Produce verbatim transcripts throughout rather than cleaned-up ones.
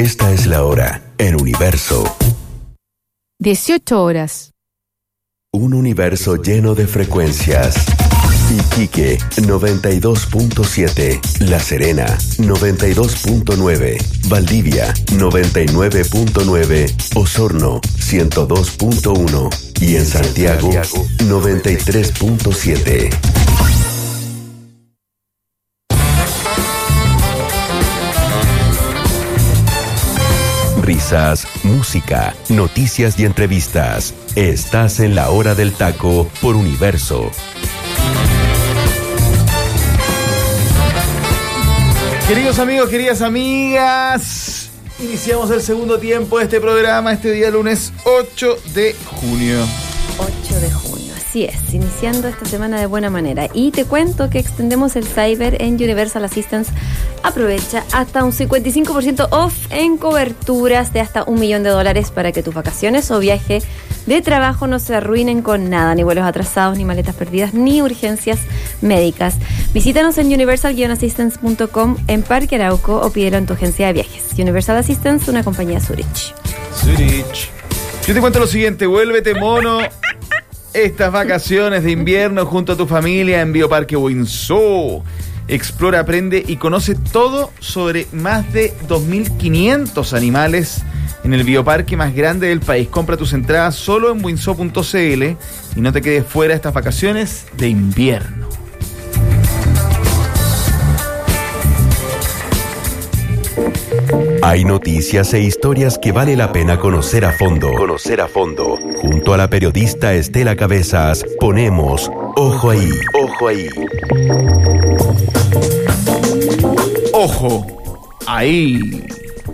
Esta es la hora en Universo. dieciocho horas. Un universo lleno de frecuencias. Iquique, noventa y dos punto siete. La Serena, noventa y dos punto nueve. Valdivia, noventa y nueve punto nueve. Osorno, ciento dos punto uno. Y en Santiago, noventa y tres punto siete. Risas, música, noticias y entrevistas. Estás en la hora del taco por Universo. Queridos amigos, queridas amigas, iniciamos el segundo tiempo de este programa este día lunes ocho de junio. ocho de junio, así es, iniciando esta semana de buena manera. Y te cuento que extendemos el cyber en Universal Assistance. Aprovecha hasta un cincuenta y cinco por ciento off en coberturas de hasta un millón de dólares para que tus vacaciones o viaje de trabajo no se arruinen con nada, ni vuelos atrasados, ni maletas perdidas, ni urgencias médicas. Visítanos en universal assistance punto com en Parque Arauco o pídelo en tu agencia de viajes. Universal Assistance, una compañía Zurich. Zurich. Yo te cuento lo siguiente, vuélvete mono estas vacaciones de invierno junto a tu familia en Bioparque Windsor. Explora, aprende y conoce todo sobre más de dos mil quinientos animales en el bioparque más grande del país. Compra tus entradas solo en windsor punto c l y no te quedes fuera estas vacaciones de invierno. Hay noticias e historias que vale la pena conocer a fondo. Conocer a fondo. Junto a la periodista Estela Cabezas, ponemos Ojo Ahí. Ojo Ahí. Ojo Ahí.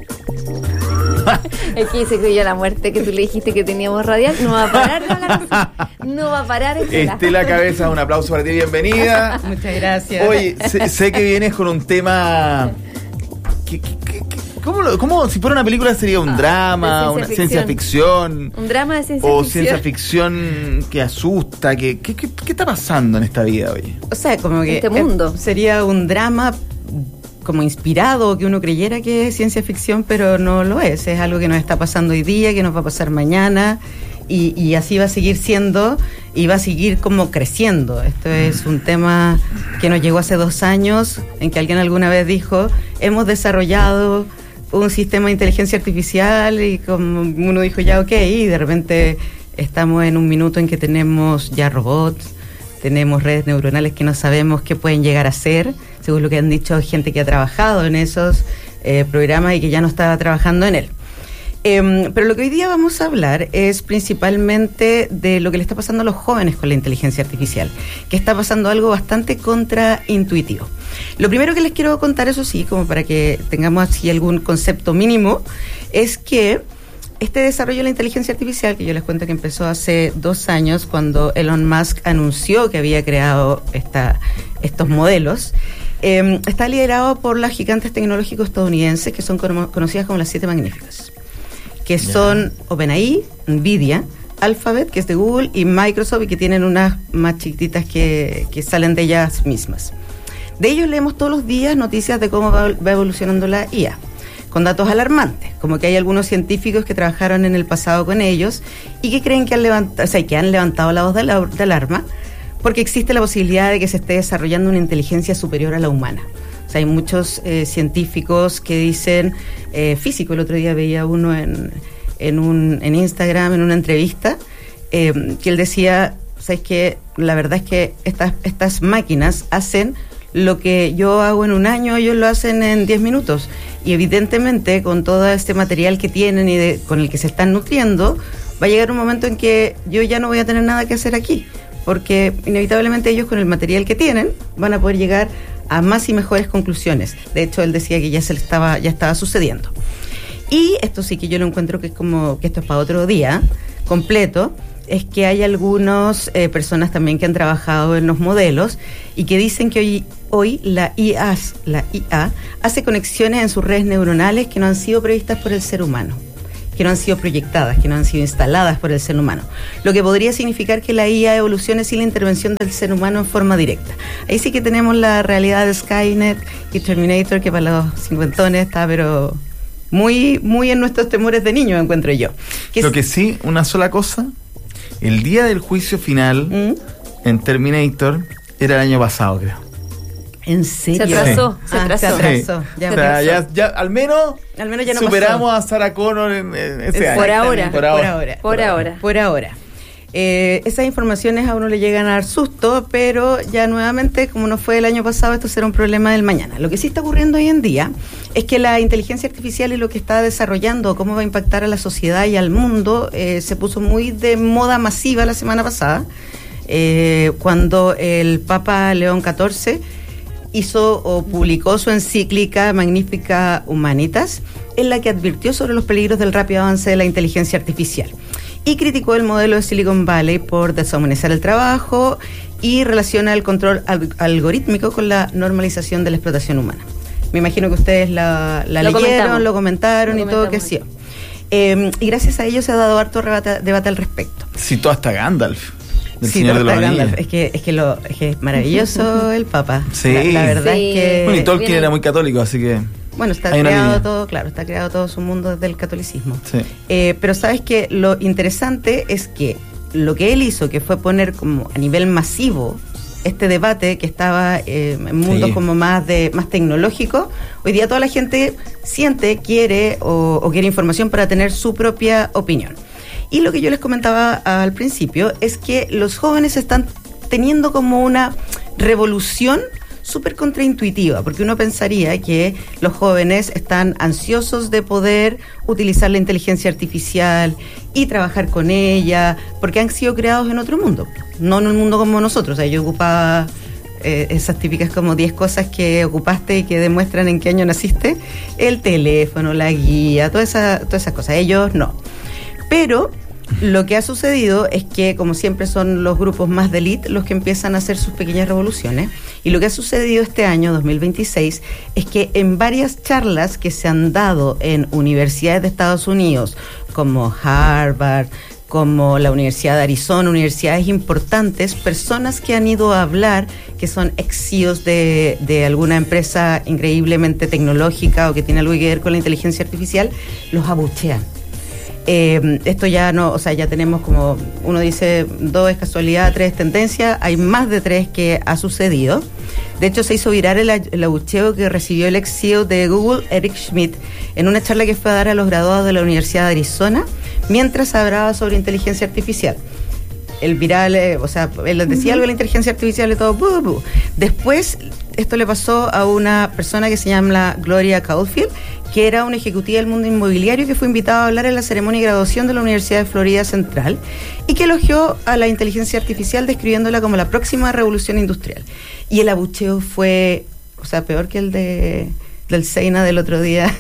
Es que se creyó la muerte que tú le dijiste que teníamos radial. No va a parar la cabeza. No va a parar Estela. Estela Cabezas, un aplauso para ti, bienvenida. Muchas gracias. Oye, sé, sé que vienes con un tema... ¿Qué, qué, qué, cómo, lo, ¿Cómo si fuera una película sería un ah, drama, ciencia una ficción. ciencia ficción? Un drama de ciencia o ficción. ciencia ficción que asusta. Que, ¿qué, qué, ¿Qué está pasando en esta vida hoy? O sea, como que este mundo. eh, sería un drama como inspirado, que uno creyera que es ciencia ficción, pero no lo es. Es algo que nos está pasando hoy día, que nos va a pasar mañana, y, y así va a seguir siendo, y va a seguir como creciendo. Esto es un tema que nos llegó hace dos años, en que alguien alguna vez dijo, hemos desarrollado un sistema de inteligencia artificial, y como uno dijo ya, ok, y de repente estamos en un minuto en que tenemos ya robots, tenemos redes neuronales que no sabemos qué pueden llegar a ser, según lo que han dicho gente que ha trabajado en esos eh, programas y que ya no estaba trabajando en él. Eh, pero lo que hoy día vamos a hablar es principalmente de lo que le está pasando a los jóvenes con la inteligencia artificial, que está pasando algo bastante contraintuitivo. Lo primero que les quiero contar, eso sí, como para que tengamos así algún concepto mínimo, es que este desarrollo de la inteligencia artificial, que yo les cuento que empezó hace dos años cuando Elon Musk anunció que había creado esta, estos modelos, eh, está liderado por las gigantes tecnológicos estadounidenses que son cono- conocidas como las siete magníficas, que yeah. son OpenAI, Nvidia, Alphabet, que es de Google, y Microsoft, y que tienen unas más chiquititas que, que salen de ellas mismas. De ellos leemos todos los días noticias de cómo va, va evolucionando la I A, con datos alarmantes, como que hay algunos científicos que trabajaron en el pasado con ellos y que creen que han levantado, o sea, que han levantado la voz de, la, de alarma, porque existe la posibilidad de que se esté desarrollando una inteligencia superior a la humana. O sea, hay muchos eh, científicos que dicen, eh, físico, el otro día veía uno en, en, un, en Instagram, en una entrevista, eh, que él decía, ¿sabes qué? La verdad es que estas, estas máquinas hacen lo que yo hago en un año, ellos lo hacen en diez minutos. Y evidentemente, con todo este material que tienen y de, con el que se están nutriendo, va a llegar un momento en que yo ya no voy a tener nada que hacer aquí, porque inevitablemente ellos, con el material que tienen, van a poder llegar a más y mejores conclusiones. De hecho, él decía que ya se le estaba, ya estaba sucediendo. Y esto sí que yo lo encuentro que es como que esto es para otro día completo, es que hay algunas eh, personas también que han trabajado en los modelos y que dicen que hoy, hoy la I A, la I A hace conexiones en sus redes neuronales que no han sido previstas por el ser humano, que no han sido proyectadas, que no han sido instaladas por el ser humano. Lo que podría significar que la I A evolucione sin la intervención del ser humano en forma directa. Ahí sí que tenemos la realidad de Skynet y Terminator, que para los cincuentones está, pero muy, muy en nuestros temores de niños, encuentro yo. Que Lo es, que sí, una sola cosa, el día del juicio final ¿Mm? en Terminator era el año pasado, creo. ¿En serio? Se atrasó, Sí. se Ah, atrasó. se atrasó. Sí. Ya O sea, atrasó. ya, ya al menos, Al menos ya no superamos pasó. a Sarah Connor en, en ese año. Por ahora. Por ahora. Por ahora. Por ahora. Eh, esas informaciones a uno le llegan a dar susto, pero ya nuevamente, como no fue el año pasado, esto será un problema del mañana. Lo que sí está ocurriendo hoy en día es que la inteligencia artificial y lo que está desarrollando, cómo va a impactar a la sociedad y al mundo, eh, se puso muy de moda masiva la semana pasada, eh, cuando el Papa León catorce hizo o publicó su encíclica Magnificat Humanitas, en la que advirtió sobre los peligros del rápido avance de la inteligencia artificial y criticó el modelo de Silicon Valley por deshumanizar el trabajo y relaciona el control al- algorítmico con la normalización de la explotación humana. Me imagino que ustedes la, la Lo leyeron, comentamos. lo comentaron Lo y todo que comentamos. sí. Eh, y gracias a ello se ha dado harto rebate- debate al respecto. Citó hasta Gandalf, del Sí, Señor de los Doctor Anillos. Gandalf. Es que, es que lo, es que es maravilloso el Papa. Sí. La, la verdad Sí. es que Bueno, y Tolkien Bien ahí. era muy católico, así que... bueno, está hay una creado línea. todo, claro, está creado todo su mundo desde el catolicismo. Sí. Eh, pero sabes que lo interesante es que lo que él hizo, que fue poner como a nivel masivo este debate que estaba eh, en mundos Sí. como más de más tecnológicos, hoy día toda la gente siente, quiere o, o quiere información para tener su propia opinión. Y lo que yo les comentaba al principio es que los jóvenes están teniendo como una revolución súper contraintuitiva, porque uno pensaría que los jóvenes están ansiosos de poder utilizar la inteligencia artificial y trabajar con ella, porque han sido creados en otro mundo, no en un mundo como nosotros. O sea, yo ocupaba eh, esas típicas como diez cosas que ocupaste y que demuestran en qué año naciste, el teléfono, la guía, toda esa, todas esas cosas. Ellos no. Pero lo que ha sucedido es que, como siempre, son los grupos más de élite los que empiezan a hacer sus pequeñas revoluciones. Y lo que ha sucedido este año, dos mil veintiséis, es que en varias charlas que se han dado en universidades de Estados Unidos, como Harvard, como la Universidad de Arizona, universidades importantes, personas que han ido a hablar, que son ex C E Os de, de alguna empresa increíblemente tecnológica o que tiene algo que ver con la inteligencia artificial, los abuchean. Eh, esto ya no, o sea, ya tenemos como, uno dice, dos es casualidad, tres es tendencia, hay más de tres que ha sucedido. De hecho, se hizo viral el, el abucheo que recibió el ex C E O de Google, Eric Schmidt, en una charla que fue a dar a los graduados de la Universidad de Arizona, mientras hablaba sobre inteligencia artificial. El viral, eh, o sea, él les decía algo de la inteligencia artificial y todo, buh, buh. Después, esto le pasó a una persona que se llama Gloria Caulfield, que era una ejecutiva del mundo inmobiliario que fue invitada a hablar en la ceremonia de graduación de la Universidad de Florida Central y que elogió a la inteligencia artificial describiéndola como la próxima revolución industrial. Y el abucheo fue, o sea, peor que el de del Seina del otro día,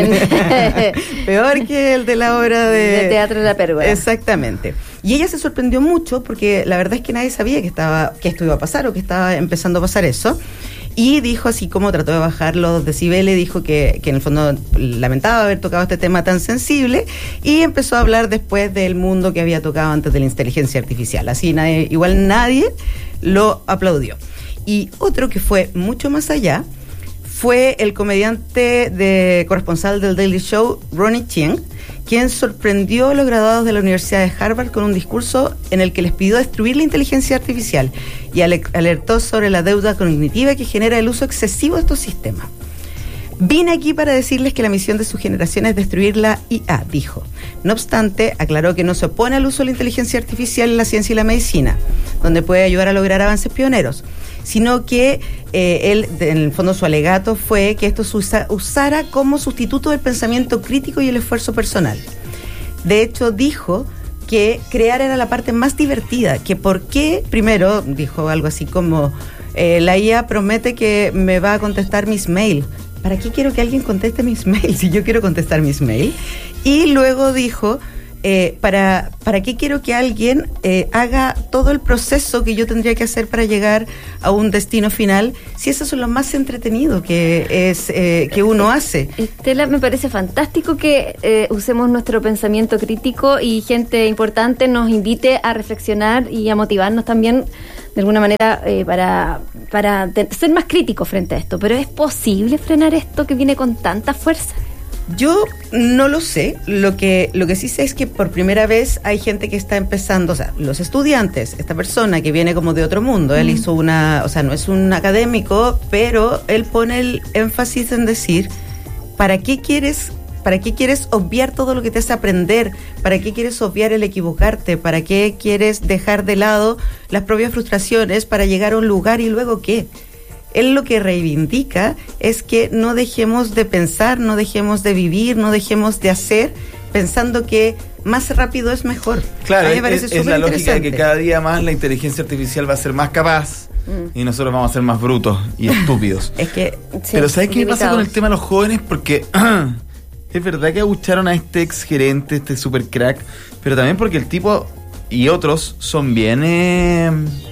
peor que el de la obra de, de Teatro de la Pérgola. Exactamente. Y ella se sorprendió mucho porque la verdad es que nadie sabía que estaba que esto iba a pasar o que estaba empezando a pasar eso. Y dijo, así como trató de bajar los decibeles, dijo que, que en el fondo lamentaba haber tocado este tema tan sensible y empezó a hablar después del mundo que había tocado antes de la inteligencia artificial. Así nadie, igual nadie lo aplaudió. Y otro que fue mucho más allá fue el comediante de corresponsal del Daily Show, Ronnie Cheng, quien sorprendió a los graduados de la Universidad de Harvard con un discurso en el que les pidió destruir la inteligencia artificial y alertó sobre la deuda cognitiva que genera el uso excesivo de estos sistemas. Vine aquí para decirles que la misión de su generación es destruir la I A, dijo. No obstante, aclaró que no se opone al uso de la inteligencia artificial en la ciencia y la medicina, donde puede ayudar a lograr avances pioneros, sino que eh, él, en el fondo su alegato fue que esto se usa, usara como sustituto del pensamiento crítico y el esfuerzo personal. De hecho, dijo que crear era la parte más divertida, que por qué, primero, dijo algo así como, eh, la I A promete que me va a contestar mis mails. ¿Para qué quiero que alguien conteste mis mails si yo quiero contestar mis mails? Y luego dijo, eh, ¿para, ¿para qué quiero que alguien eh, haga todo el proceso que yo tendría que hacer para llegar a un destino final si eso es lo más entretenido que, es, eh, que uno hace? Estela, me parece fantástico que eh, usemos nuestro pensamiento crítico y gente importante nos invite a reflexionar y a motivarnos también de alguna manera eh, para, para te- ser más críticos frente a esto. Pero ¿es posible frenar esto que viene con tanta fuerza? Yo no lo sé, lo que, lo que sí sé es que por primera vez hay gente que está empezando, o sea, los estudiantes, esta persona que viene como de otro mundo, él hizo una, o sea, no es un académico, pero él pone el énfasis en decir, ¿para qué quieres, para qué quieres obviar todo lo que te hace aprender? ¿Para qué quieres obviar el equivocarte? ¿Para qué quieres dejar de lado las propias frustraciones para llegar a un lugar y luego qué? Él lo que reivindica es que no dejemos de pensar, no dejemos de vivir, no dejemos de hacer, pensando que más rápido es mejor. Claro, es, es la lógica de que cada día más la inteligencia artificial va a ser más capaz mm. y nosotros vamos a ser más brutos y estúpidos. Es que, sí, pero ¿sabes qué pasa con el tema de los jóvenes? Porque es verdad que abucharon a este ex gerente, este super crack, pero también porque el tipo y otros son bien, eh,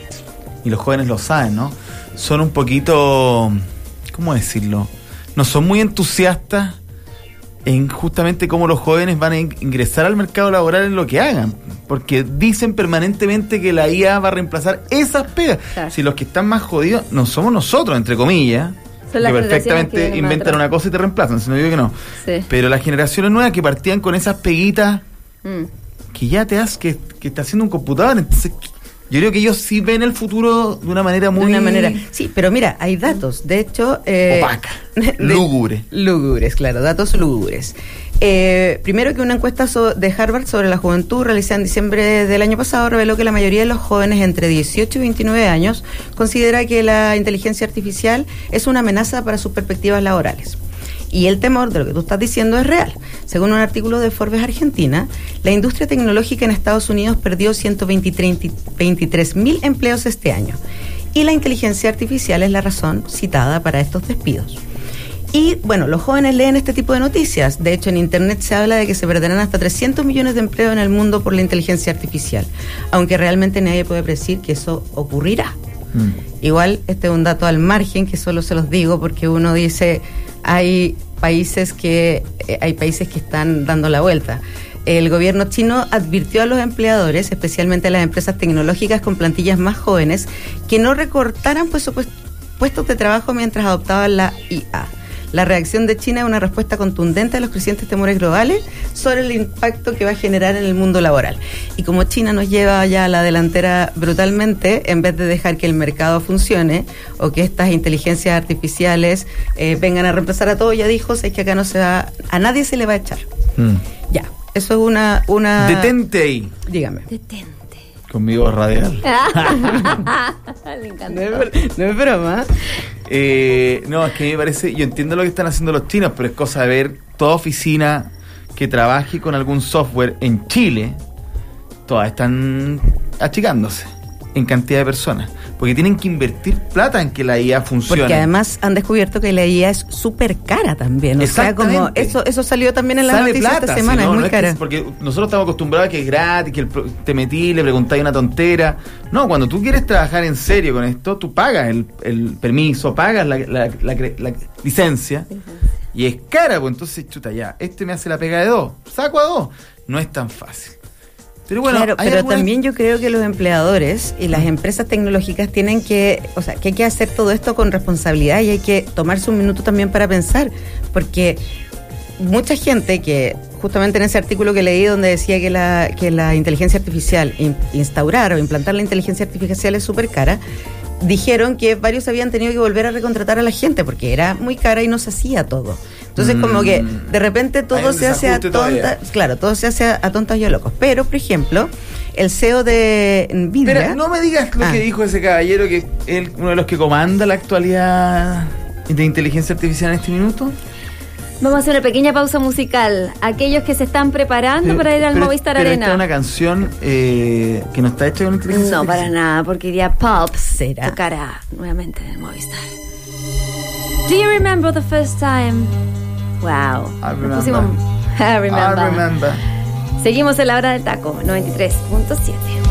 y los jóvenes lo saben, ¿no? Son un poquito, ¿cómo decirlo? No son muy entusiastas en justamente cómo los jóvenes van a ingresar al mercado laboral en lo que hagan, porque dicen permanentemente que la I A va a reemplazar esas pegas. Claro. Si los que están más jodidos no somos nosotros, entre comillas, que perfectamente que inventan una cosa y te reemplazan, si no digo que no. Sí. Pero las generaciones nuevas que partían con esas peguitas mm. que ya te das que, que está haciendo un computador, entonces yo creo que ellos sí ven el futuro de una manera muy... De una manera, sí, pero mira, hay datos, de hecho... Eh, Opaca, lúgubre. Lúgubres, claro, datos lúgubres. Eh, primero que una encuesta so, de Harvard sobre la juventud realizada en diciembre del año pasado reveló que la mayoría de los jóvenes entre dieciocho y veintinueve años considera que la inteligencia artificial es una amenaza para sus perspectivas laborales. Y el temor de lo que tú estás diciendo es real. Según un artículo de Forbes Argentina, la industria tecnológica en Estados Unidos perdió ciento veintitrés mil empleos este año. Y la inteligencia artificial es la razón citada para estos despidos. Y bueno, los jóvenes leen este tipo de noticias. De hecho, en Internet se habla de que se perderán hasta trescientos millones de empleos en el mundo por la inteligencia artificial. Aunque realmente nadie puede predecir que eso ocurrirá. Mm. Igual, este es un dato al margen que solo se los digo porque uno dice... Hay países que eh, hay países que están dando la vuelta. El gobierno chino advirtió a los empleadores, especialmente a las empresas tecnológicas con plantillas más jóvenes, que no recortaran pues, puestos de trabajo mientras adoptaban la I A. La reacción de China es una respuesta contundente a los crecientes temores globales sobre el impacto que va a generar en el mundo laboral. Y como China nos lleva ya a la delantera brutalmente, en vez de dejar que el mercado funcione o que estas inteligencias artificiales eh, vengan a reemplazar a todo, ya dijo, es que acá no se va, a nadie se le va a echar. Mm. Ya, eso es una, una... Detente ahí. Dígame. Detente. Conmigo radial. Le encanta. No es, no es broma. Eh, no, es que me parece, yo entiendo lo que están haciendo los chinos, pero es cosa de ver toda oficina que trabaje con algún software en Chile, todas están achicándose en cantidad de personas, porque tienen que invertir plata en que la I A funcione. Porque además han descubierto que la I A es súper cara también. O sea, como eso eso salió también en la noticia plata, esta semana, si no, es muy no es cara. Que, porque nosotros estamos acostumbrados a que es gratis, que el, te metí, le preguntáis una tontera. No, cuando tú quieres trabajar en serio con esto, tú pagas el, el permiso, pagas la, la, la, la, la licencia, y es cara, pues entonces, chuta, ya, este me hace la pega de dos, saco a dos. No es tan fácil. Pero bueno, claro, pero alguna... también yo creo que los empleadores y las empresas tecnológicas tienen que, o sea, que hay que hacer todo esto con responsabilidad y hay que tomarse un minuto también para pensar, porque mucha gente que justamente en ese artículo que leí donde decía que la que la inteligencia artificial, in, instaurar o implantar la inteligencia artificial es súper cara, dijeron que varios habían tenido que volver a recontratar a la gente porque era muy cara y no se hacía todo. Entonces, mm. como que de repente todo se hace a tontas, claro, todo se hace a, a tontas y a locos. Pero, por ejemplo, el C E O de Nvidia... Pero no me digas lo ah. que dijo ese caballero, que es uno de los que comanda la actualidad de inteligencia artificial en este minuto. Vamos a hacer una pequeña pausa musical. Aquellos que se están preparando pero, para ir al Movistar pero Arena. Esta es una canción eh, que no está hecha con inteligencia No, artificial. para nada, porque día Pop será tocará nuevamente en el Movistar. Do you remember the first time? Wow. I remember. Pusimos, I remember. I remember. Seguimos en la hora del taco, noventa y tres punto siete.